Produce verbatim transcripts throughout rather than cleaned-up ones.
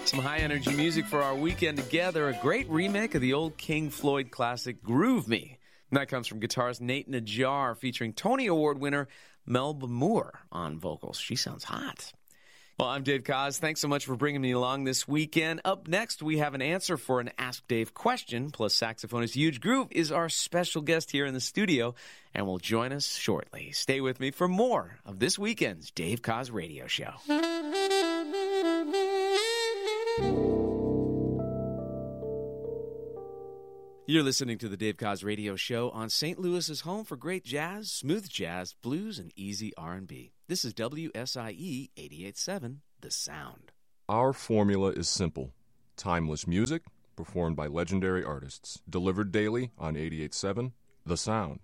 Some high-energy music for our weekend together. A great remake of the old King Floyd classic, Groove Me. And that comes from guitarist Nate Najjar, featuring Tony Award winner Melba Moore on vocals. She sounds hot. Well, I'm Dave Koz. Thanks so much for bringing me along this weekend. Up next, we have an answer for an Ask Dave question, plus saxophonist Huge Groove is our special guest here in the studio and will join us shortly. Stay with me for more of this weekend's Dave Koz Radio Show. You're listening to the Dave Koz Radio Show on Saint Louis's home for great jazz, smooth jazz, blues, and easy R and B. This is W S I E eighty-eight point seven, The Sound. Our formula is simple. Timeless music, performed by legendary artists. Delivered daily on eighty-eight point seven, The Sound.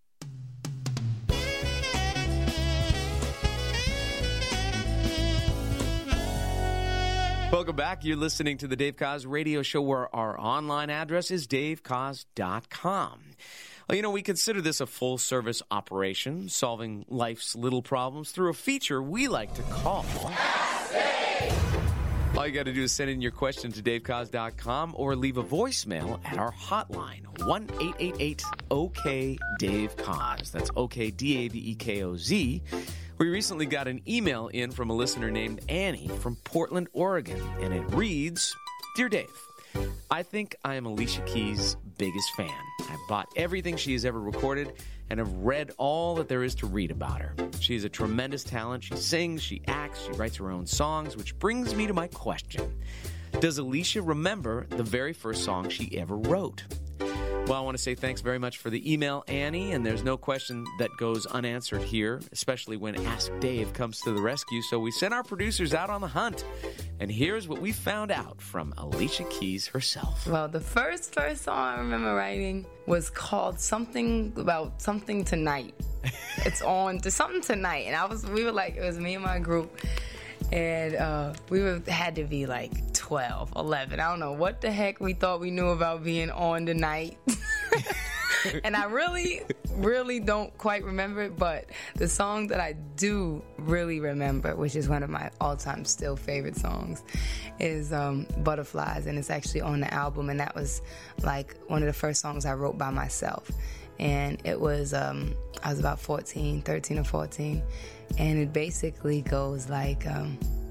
Welcome back. You're listening to the Dave Koz Radio Show, where our online address is dave koz dot com. Well, you know, we consider this a full-service operation, solving life's little problems through a feature we like to call Ask Dave. All you got to do is send in your question to dave koz dot com or leave a voicemail at our hotline, one eight eight eight O K Dave Koz. That's O K D A V E K O Z. We recently got an email in from a listener named Annie from Portland, Oregon, and it reads, Dear Dave, I think I am Alicia Keys' biggest fan. I've bought everything she has ever recorded and have read all that there is to read about her. She is a tremendous talent. She sings, she acts, she writes her own songs, which brings me to my question. Does Alicia remember the very first song she ever wrote? Well, I want to say thanks very much for the email, Annie, and there's no question that goes unanswered here, especially when Ask Dave comes to the rescue, so we sent our producers out on the hunt, and here's what we found out from Alicia Keys herself. Well, the first, first song I remember writing was called something about something tonight. It's on to something tonight, and I was, we were like, it was me and my group, and uh, we were, had to be like twelve, eleven. I don't know what the heck we thought we knew about being on tonight. And I really, really don't quite remember it, but the song that I do really remember, which is one of my all-time still favorite songs, is um, Butterflies, and it's actually on the album, and that was like one of the first songs I wrote by myself. And it was, um, I was about fourteen, thirteen or fourteen, and it basically goes like, um,